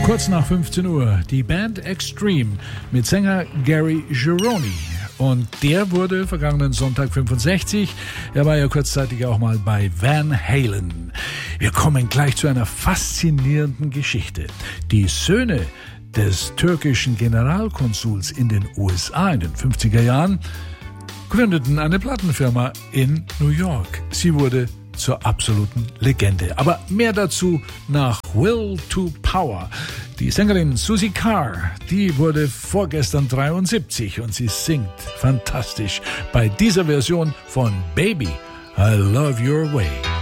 Kurz nach 15 Uhr die Band Extreme mit Sänger Gary Gironi. Und der wurde vergangenen Sonntag 65. Er war ja kurzzeitig auch mal bei Van Halen. Wir kommen gleich zu einer faszinierenden Geschichte. Die Söhne des türkischen Generalkonsuls in den USA in den 50er Jahren gründeten eine Plattenfirma in New York. Sie wurde zur absoluten Legende. Aber mehr dazu nach Will to Power. Die Sängerin Susie Carr, die wurde vorgestern 73 und sie singt fantastisch bei dieser Version von Baby, I Love Your Way.